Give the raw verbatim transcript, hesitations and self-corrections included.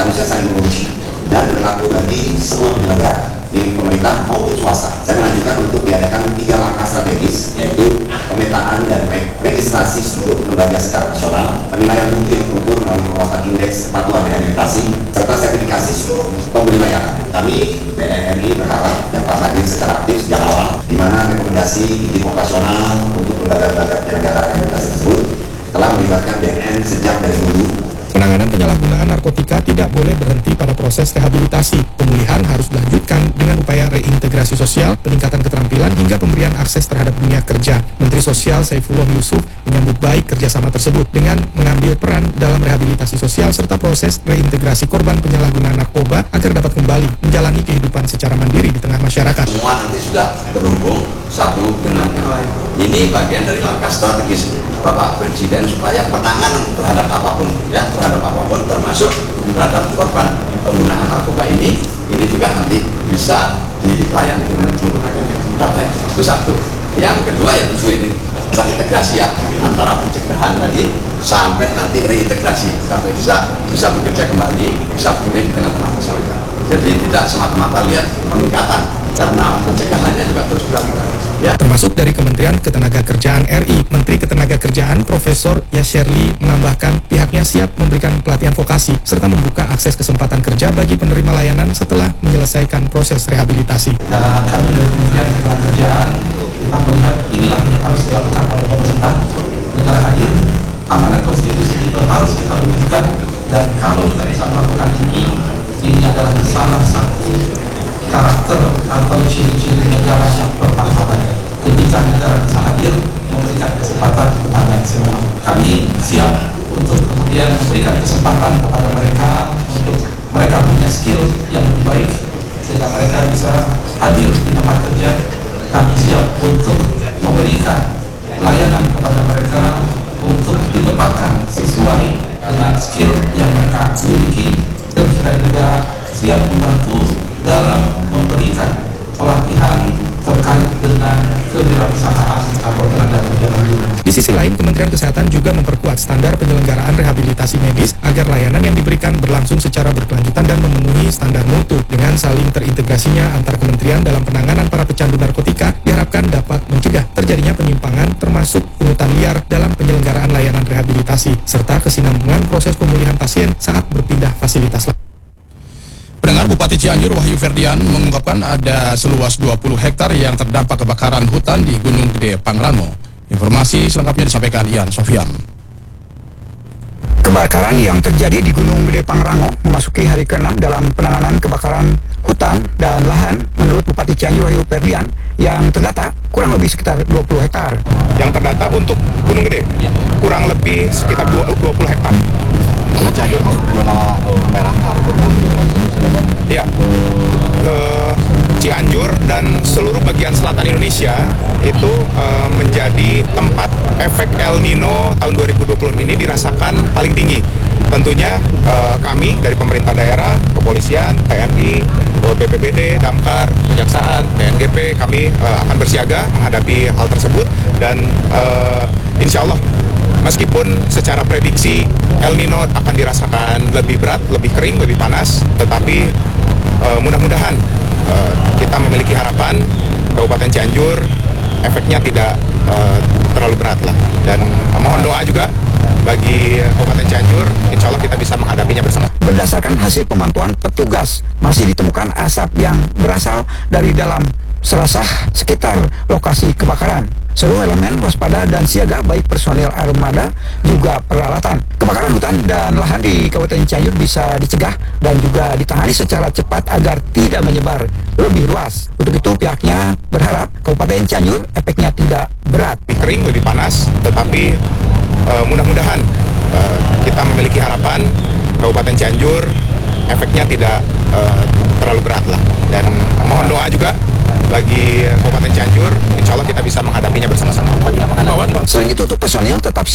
seharusnya saling menguji dan berlaku bagi semua penyelenggara, baik pemerintah maupun swasta. Saya melanjutkan untuk diadakan tiga langkah strategis, yaitu pemetaan dan registrasi seluruh lembaga secara nasional, penilaian mutu yang terukur melalui penguatan indeks kepatuhan rehabilitasi, serta sertifikasi seluruh pemberi layanan. Kami B N N I berharap dapat hadir secara aktif sejak awal, di mana rekomendasi izin operasional untuk lembaga-lembaga penyelenggara rehabilitasi tersebut telah melibatkan B N N sejak dari dulu. Penanganan penyalahgunaan narkotika tidak boleh berhenti pada proses rehabilitasi. Pemulihan harus dilanjutkan dengan upaya reintegrasi sosial, peningkatan keterampilan, hingga pemberian akses terhadap dunia kerja. Menteri Sosial Saifullah Yusuf menyambut baik kerjasama tersebut dengan mengambil peran dalam rehabilitasi sosial serta proses reintegrasi korban penyalahgunaan narkoba agar dapat kembali menjalani kehidupan secara mandiri di tengah masyarakat. Semua nanti sudah terhubung satu dengan yang lain. Ini bagian dari langkah strategis Bapak Presiden supaya penanganan terhadap apapun, ya terhadap apapun termasuk terhadap korban penggunaan narkoba ini, ini juga nanti bisa dilayani dengan baik. Itu satu. Yang kedua ya tentu ini integrasi ya antara pencegahan tadi sampai nanti reintegrasi sampai bisa bisa bekerja kembali, bisa pulih dengan tengah masyarakat. Jadi tidak semata-mata lihat peningkatan, karena pencegahannya juga terus berlangsung. Ya. Termasuk dari Kementerian Ketenagakerjaan R I, Menteri Ketenagakerjaan Profesor Yasherli menambahkan pihaknya siap memberikan pelatihan vokasi serta membuka akses kesempatan kerja bagi penerima layanan setelah menyelesaikan proses rehabilitasi. Dan kami dari Kementerian Ketenagakerjaan kita melihat inilah yang harus dilakukan oleh pemerintah negara hadir, amanat konstitusi itu harus kita wujudkan, dan kalau kita bisa melakukan ini, ini adalah salah satu karakter atau ciri-ciri negara yang bermartabat. Ketika negara bisa hadir memberikan kesempatan kepada semua, kami siap untuk kemudian memberikan kesempatan kepada mereka untuk mereka punya skill yang lebih baik sehingga mereka bisa hadir di tempat kerja. Kami siap untuk memberikan layanan kepada mereka untuk ditempatkan sesuai dengan skill yang mereka miliki, dan kita juga siap membantu dalam memberikan pelatihan terkait dengan kewirausahaan atau tenaga kerja. Di sisi lain, Kementerian Kesehatan juga memperkuat standar penyelenggaraan rehabilitasi medis agar layanan yang diberikan berlangsung secara berkelanjutan dan memenuhi standar mutu. Dengan saling terintegrasinya antar kementerian dalam penanganan para pecandu narkotika, diharapkan dapat mencegah terjadinya penyimpangan termasuk pungutan liar dalam penyelenggaraan layanan rehabilitasi, serta kesinambungan proses pemulihan pasien saat berpindah fasilitas. Pendengar, Bupati Cianjur Wahyu Ferdian mengungkapkan ada seluas dua puluh hektar yang terdampak kebakaran hutan di Gunung Gede Pangrango. Informasi selengkapnya disampaikan Ian Sofian. Kebakaran yang terjadi di Gunung Gede Pangrango memasuki hari keenam dalam penanganan kebakaran hutan dan lahan menurut Bupati Cianjur Wahyu Ferdian yang terdata kurang lebih sekitar dua puluh hektar. Yang terdata untuk Gunung Gede kurang lebih sekitar dua puluh hektar. Cianjur zona merah Ya, ke Cianjur dan seluruh bagian selatan Indonesia itu uh, menjadi tempat efek El Nino tahun dua ribu dua puluh ini dirasakan paling tinggi. Tentunya uh, kami dari pemerintah daerah, kepolisian, T N I, B P B D, Damkar, Kejaksaan, B N G P, kami uh, akan bersiaga menghadapi hal tersebut, dan uh, insya Allah meskipun secara prediksi El Nino akan dirasakan lebih berat, lebih kering, lebih panas, tetapi uh, mudah-mudahan uh, kita memiliki harapan Kabupaten Cianjur efeknya tidak uh, terlalu berat lah. Dan uh, mohon doa juga bagi Kabupaten Cianjur, insya Allah kita bisa menghadapinya bersama. Berdasarkan hasil pemantauan petugas, masih ditemukan asap yang berasal dari dalam selasah sekitar lokasi kebakaran. Seluruh elemen waspada dan siaga, baik personil armada juga peralatan. Kebakaran hutan dan lahan di Kabupaten Cianjur bisa dicegah dan juga ditangani secara cepat agar tidak menyebar lebih luas. Untuk itu pihaknya berharap Kabupaten Cianjur efeknya tidak berat. Lebih kering, lebih panas, tetapi uh, mudah-mudahan uh, kita memiliki harapan Kabupaten Cianjur efeknya tidak uh, terlalu berat lah. Dan mohon doa juga bagi Kabupaten Cianjur, insya Allah kita bisa menghadapinya bersama-sama. Selain itu, untuk personil tetap siap